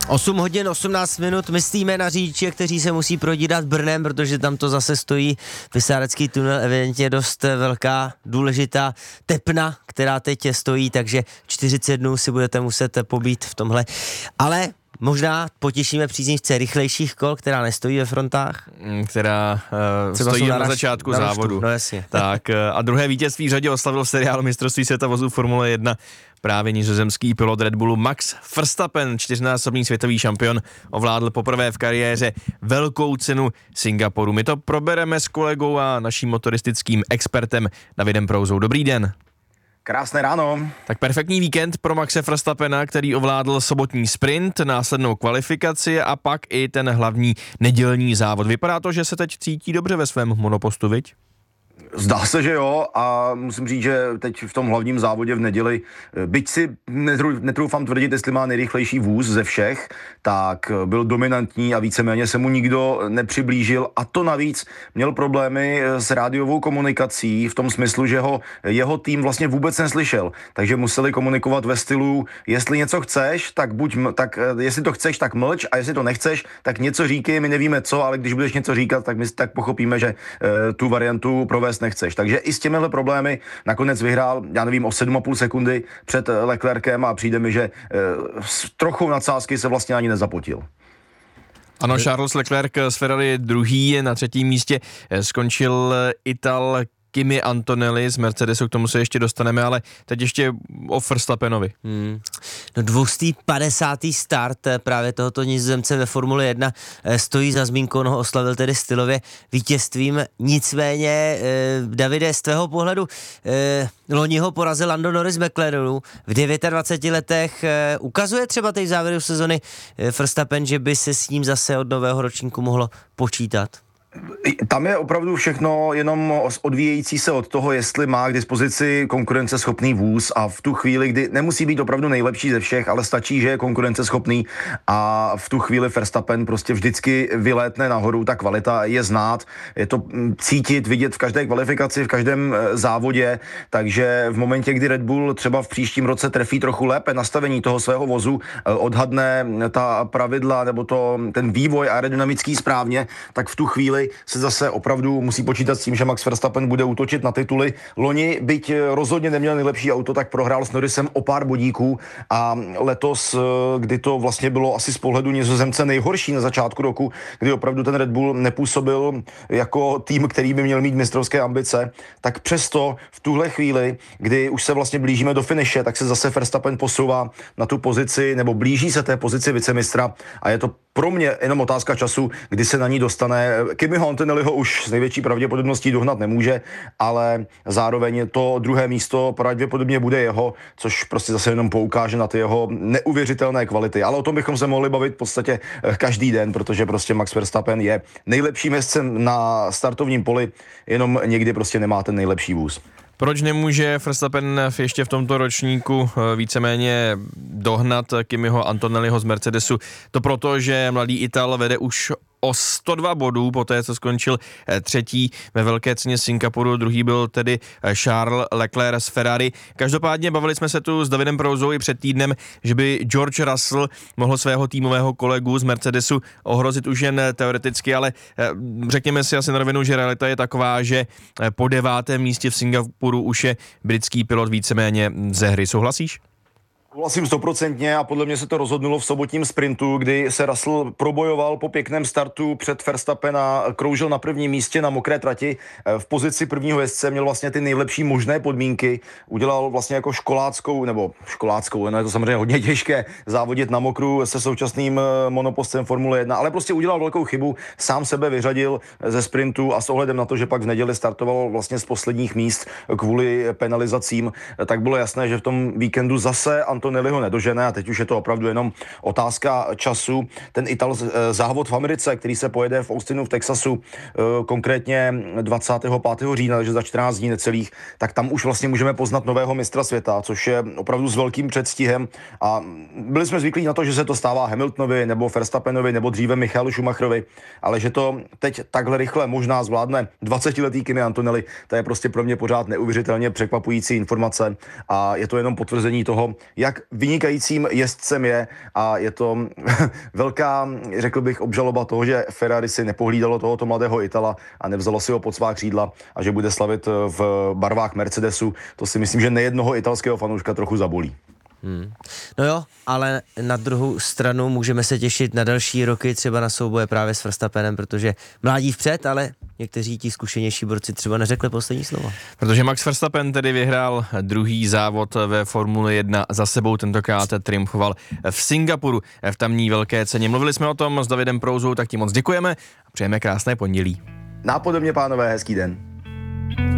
8 hodin 18 minut, myslíme na řidiče, kteří se musí prodírat Brnem, protože tam to zase stojí Vysárecký tunel, evidentně dost velká, důležitá tepna, která teď stojí, takže 40 dnů si budete muset pobít v tomhle. Ale možná potěšíme příznivce rychlejších kol, která nestojí ve frontách. Která stojí na začátku závodu. No jasně. Tak a druhé vítězství v řadě oslavil v seriálu mistrovství světa vozů Formule 1 právě nizozemský pilot Red Bullu Max Verstappen, čtyřnásobný světový šampion, ovládl poprvé v kariéře velkou cenu Singapuru. My to probereme s kolegou a naším motoristickým expertem Davidem Prouzou. Dobrý den. Krásné ráno. Tak perfektní víkend pro Maxe Verstappena, který ovládl sobotní sprint, následnou kvalifikaci a pak i ten hlavní nedělní závod. Vypadá to, že se teď cítí dobře ve svém monopostu, viď? Zdá se, že jo, a musím říct, že teď v tom hlavním závodě v neděli, byť si netroufám tvrdit, jestli má nejrychlejší vůz ze všech, tak byl dominantní a víceméně se mu nikdo nepřiblížil, a to navíc měl problémy s rádiovou komunikací v tom smyslu, že jeho tým vlastně vůbec neslyšel, takže museli komunikovat ve stylu, jestli něco chceš, jestli to chceš, tak mlč, a jestli to nechceš, tak něco říkej, my nevíme co, ale když budeš něco říkat, tak my tak pochopíme, že tu variantu provést nechceš. Takže i s těmihle problémy nakonec vyhrál, já nevím, o 7,5 sekundy před Leclerkem a přijde mi, že s trochou nadsázky se vlastně ani nezapotil. Ano, Charles Leclerc z Ferrari druhý, na třetím místě skončil Ital Kimi Antonelli z Mercedesu, k tomu se ještě dostaneme, ale teď ještě o Verstappenovi. No 250. start právě tohoto Nizozemce ve Formule 1 stojí za zmínkou, ho oslavil tedy stylově vítězstvím. Nicméně, Davide, z tvého pohledu, loni ho porazil Lando Norris z McLarenu v 29 letech. Ukazuje třeba teď v závěru sezony Verstappen, že by se s ním zase od nového ročníku mohlo počítat? Tam je opravdu všechno jenom odvíjející se od toho, jestli má k dispozici konkurenceschopný vůz, a v tu chvíli, kdy nemusí být opravdu nejlepší ze všech, ale stačí, že je konkurenceschopný, a v tu chvíli Verstappen prostě vždycky vylétne nahoru, ta kvalita je znát, je to cítit, vidět v každé kvalifikaci, v každém závodě, takže v momentě, kdy Red Bull třeba v příštím roce trefí trochu lépe nastavení toho svého vozu, odhadne ta pravidla nebo ten vývoj aerodynamický správně, tak v tu chvíli se zase opravdu musí počítat s tím, že Max Verstappen bude útočit na tituly. Loni, byť rozhodně neměl nejlepší auto, tak prohrál s Norrisem o pár bodíků, a letos, kdy to vlastně bylo asi z pohledu Nizozemce nejhorší na začátku roku, kdy opravdu ten Red Bull nepůsobil jako tým, který by měl mít mistrovské ambice, tak přesto v tuhle chvíli, kdy už se vlastně blížíme do finiše, tak se zase Verstappen posouvá na tu pozici, nebo blíží se té pozici vicemistra, a je to pro mě jenom otázka času, kdy se na ní dostane. Kimiho Antonelliho už s největší pravděpodobností dohnat nemůže, ale zároveň to druhé místo pravděpodobně bude jeho, což prostě zase jenom poukáže na ty jeho neuvěřitelné kvality. Ale o tom bychom se mohli bavit v podstatě každý den, protože prostě Max Verstappen je nejlepším jezdcem na startovním poli, jenom někdy prostě nemá ten nejlepší vůz. Proč nemůže Verstappen ještě v tomto ročníku víceméně dohnat Kimiho Antonelliho z Mercedesu? To proto, že mladý Ital vede už o 102 bodů, poté co skončil třetí ve velké ceně Singapuru, druhý byl tedy Charles Leclerc z Ferrari. Každopádně bavili jsme se tu s Davidem Prouzou i před týdnem, že by George Russell mohl svého týmového kolegu z Mercedesu ohrozit už jen teoreticky, ale řekněme si asi na rovinu, že realita je taková, že po 9. místě v Singapuru už je britský pilot víceméně ze hry. Souhlasíš? Souhlasím 100% a podle mě se to rozhodnulo v sobotním sprintu, kdy se Russell probojoval po pěkném startu před Verstappena, kroužil na prvním místě na mokré trati. V pozici prvního jezdce měl vlastně ty nejlepší možné podmínky. Udělal vlastně jako školáckou, no je to samozřejmě hodně těžké závodit na mokru se současným monopostem Formule 1, ale prostě udělal velkou chybu, sám sebe vyřadil ze sprintu, a s ohledem na to, že pak v neděli startoval vlastně z posledních míst kvůli penalizacím, tak bylo jasné, že v tom víkendu zase Antonelliho nedožene, a teď už je to opravdu jenom otázka času. Ten závod v Americe, který se pojede v Austinu v Texasu, konkrétně 25. října, takže za 14 dní necelých, tak tam už vlastně můžeme poznat nového mistra světa, což je opravdu s velkým předstihem, a byli jsme zvyklí na to, že se to stává Hamiltonovi nebo Verstappenovi nebo dříve Michaelu Schumacherovi, ale že to teď takhle rychle možná zvládne 20letý Kimi Antonelli, to je prostě pro mě pořád neuvěřitelně překvapující informace, a je to jenom potvrzení toho, jak jak vynikajícím jezdcem je a je to velká, řekl bych, obžaloba toho, že Ferrari si nepohlídalo tohoto mladého Itala a nevzalo si ho pod svá křídla a že bude slavit v barvách Mercedesu. To si myslím, že nejednoho italského fanouška trochu zabolí. No jo, ale na druhou stranu můžeme se těšit na další roky, třeba na souboje právě s Verstappenem, protože mládí vpřed, ale někteří ti zkušenější borci třeba neřekli poslední slovo. Protože Max Verstappen tedy vyhrál druhý závod ve Formule 1 za sebou, tentokrát triumfoval v Singapuru v tamní velké ceně. Mluvili jsme o tom s Davidem Prouzou, tak ti moc děkujeme a přejeme krásné pondělí. Nápodobně, pánové, hezký den.